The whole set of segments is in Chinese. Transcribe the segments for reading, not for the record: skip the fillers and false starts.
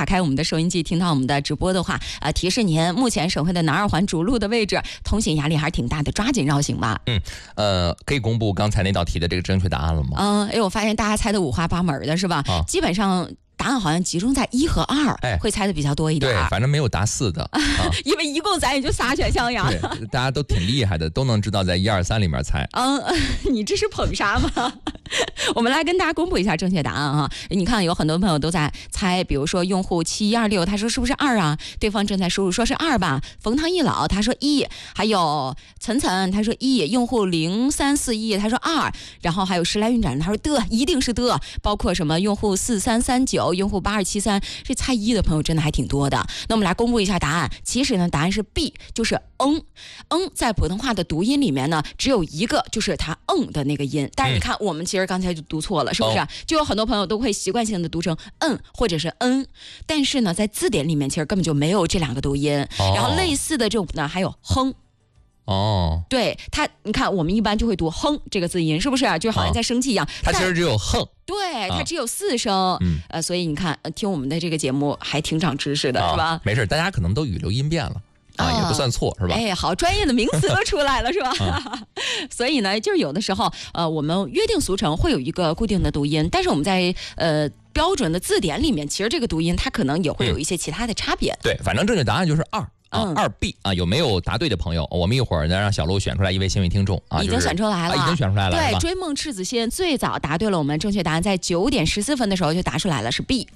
开我们的收音机，听到我们的直播的话，提示您目前省会的南二环主路的位置，通行压力还是挺大的，抓紧绕行吧。 可以公布刚才那道题的这个正确答案了吗？ 我发现大家猜的五花八门的是吧？基本上答案好像集中在1和2，会猜的比较多一点。 对，反正没有答4的， 因为一共咱也就仨选项呀。 对，大家都挺厉害的，都能知道在1、2、3里面猜。 你这是捧杀吗？我们来跟大家公布一下正确答案哈。你看，有很多朋友都在猜，比如说用户7126，他说是不是2啊？对方正在输入说是2吧。冯唐一老他说1，还有岑岑他说1，用户0341他说2，然后还有时来运转他说的，一定是的。包括什么用户4339。用户8273，这猜1的朋友真的还挺多的。那我们来公布一下答案，其实呢答案是 B， 就是在普通话的读音里面呢只有一个，就是它的那个音。但是你看我们其实刚才就读错了，是不是？就有很多朋友都会习惯性的读成或者是但是呢在字典里面其实根本就没有这两个读音。然后类似的这种呢还有哼。对它，你看我们一般就会读哼这个字音，是不是？就好像在生气一样。 它其实只有哼。 对，它只有4声。所以你看，听我们的这个节目还挺长知识的，是吧？ 没事，大家可能都语流音变了也不算错，是吧？ 好，专业的名词都出来了，是吧？所以呢，就是有的时候，我们约定俗成会有一个固定的读音，但是我们在标准的字典里面，其实这个读音它可能也会有一些其他的差别。 对，反正正确答案就是2。2B 有没有答对的朋友？我们一会儿呢让小鹿选出来一位幸运听众已经选出来了， 已经选出来了。 对，追梦赤子心最早答对了我们正确答案，在9点14分的时候就答出来了，是 B。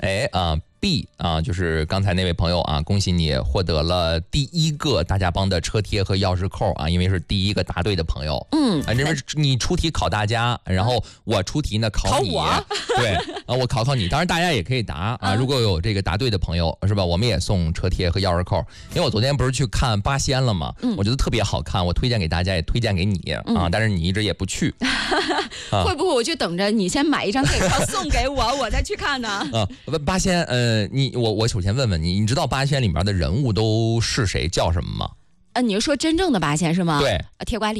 B 就是刚才那位朋友恭喜你获得了第1个大家帮的车贴和钥匙扣因为是第1个答对的朋友。这边你出题考大家，然后我出题呢考你。对我考你，当然大家也可以答如果有这个答对的朋友是吧？我们也送车贴和钥匙扣。因为我昨天不是去看八仙了吗？我觉得特别好看，我推荐给大家，也推荐给你但是你一直也不去。 会不会我就等着你先买一张电影票送给我，我再去看呢？ 八仙我首先问问你，你知道八仙里面的人物都是谁，叫什么吗？ 你是说真正的八仙是吗？ 对， 铁拐李